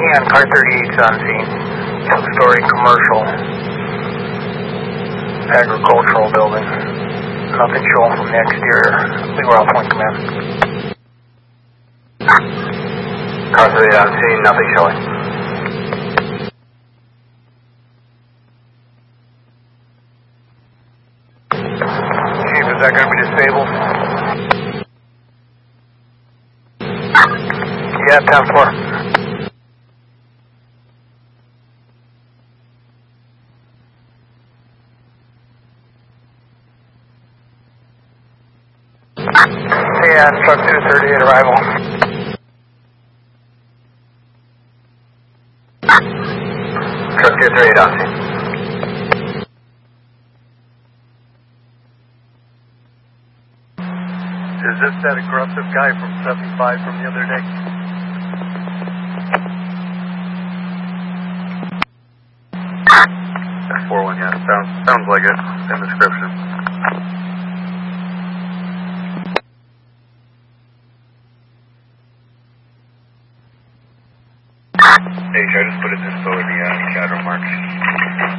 And car 38's on scene. Two-story commercial agricultural building. Nothing showing from the exterior. Leroy Alpha One Command. Car 38 on scene, nothing showing. Chief, is that going to be disabled? Yeah, 10-4. Yeah, truck 238 arrival. Truck 238 on scene. Is this that aggressive guy from 75 from the other day? F41, yeah, sounds like it in description. Hey, I just put his info in the chat remarks.